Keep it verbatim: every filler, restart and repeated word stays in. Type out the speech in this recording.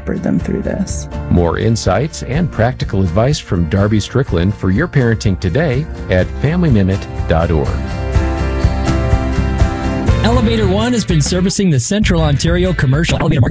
shepherd them through this. More insights and practical advice from Darby Strickland for your parenting today at family minute dot org. Elevator One has been servicing the Central Ontario commercial elevator market